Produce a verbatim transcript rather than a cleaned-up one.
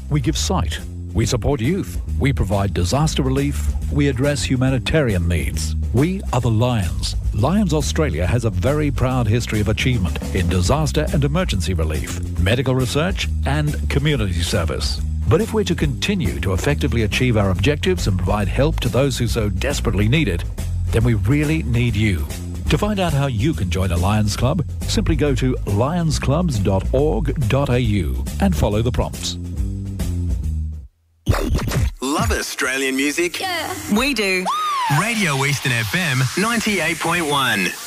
We give sight. We support youth. We provide disaster relief. We address humanitarian needs. We are the Lions. Lions Australia has a very proud history of achievement in disaster and emergency relief, medical research and community service. But if we're to continue to effectively achieve our objectives and provide help to those who so desperately need it, then we really need you. To find out how you can join a Lions Club, simply go to lions clubs dot org dot a u and follow the prompts. Love Australian music? Yeah. We do. Radio Eastern F M ninety-eight point one.